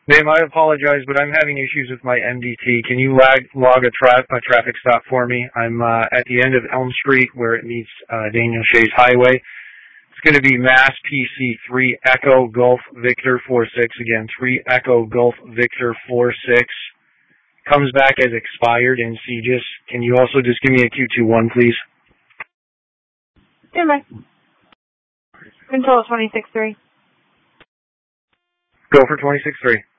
Ma'am, I apologize, but I'm having issues with my MDT. Can you log a traffic stop for me? I'm at the end of Elm Street where it meets Daniel Shays Highway. It's going to be Mass PC 3 Echo Golf Victor 46. Again, 3 Echo Golf Victor 46. Comes back as expired in CGIS. Can you also just give me a Q21, please? Stand by. Control 26-3. Go for 26-3.